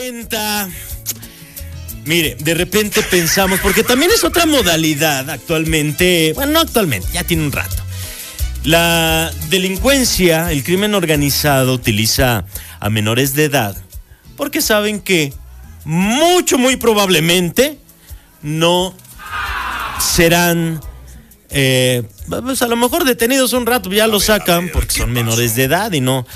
cuenta. Mire, de repente pensamos, porque también es otra modalidad actualmente, bueno, no actualmente, ya tiene un rato. La delincuencia, el crimen organizado utiliza a menores de edad porque saben que muy probablemente no serán, pues a lo mejor detenidos un rato, ya lo sacan porque son menores de edad y no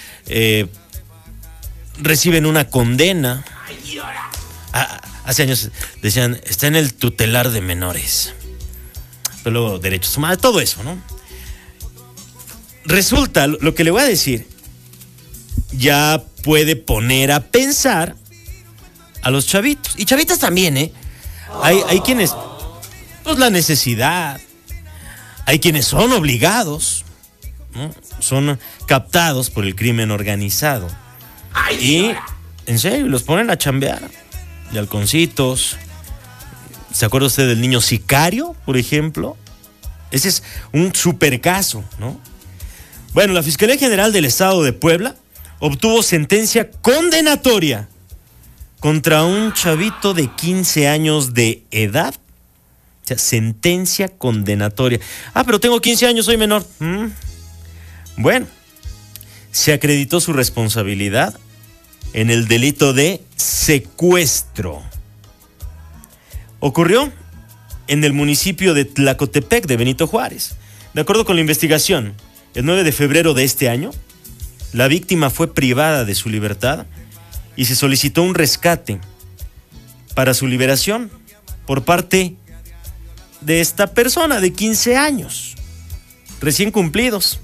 reciben una condena. Hace años decían, está en el tutelar de menores. Pero luego derechos humanos, todo eso, ¿no? Resulta, lo que le voy a decir, ya puede poner a pensar a los chavitos. Y chavitas también, ¿eh? Hay quienes, pues la necesidad. Hay quienes son obligados, ¿no? Son captados por el crimen organizado. Y, en serio, los ponen a chambear. De halconcitos. ¿Se acuerda usted del niño sicario, por ejemplo? Ese es un super caso, ¿no? Bueno, la Fiscalía General del Estado de Puebla obtuvo sentencia condenatoria contra un chavito de 15 años de edad. O sea, sentencia condenatoria. Pero tengo 15 años, soy menor. Bueno, se acreditó su responsabilidad en el delito de secuestro. Ocurrió en el municipio de Tlacotepec de Benito Juárez. De acuerdo con la investigación, el 9 de febrero de este año, la víctima fue privada de su libertad y se solicitó un rescate para su liberación por parte de esta persona de 15 años, recién cumplidos.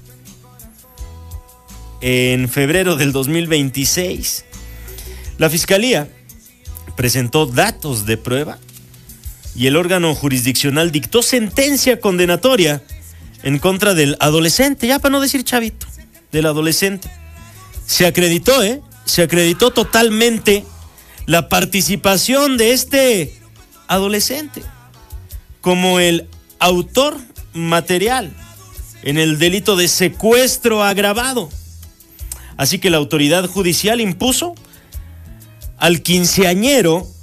En febrero del 2026, la Fiscalía presentó datos de prueba y el órgano jurisdiccional dictó sentencia condenatoria en contra del adolescente, ya para no decir chavito, del adolescente. Se acreditó totalmente la participación de este adolescente como el autor material en el delito de secuestro agravado. Así que la autoridad judicial impuso al quinceañero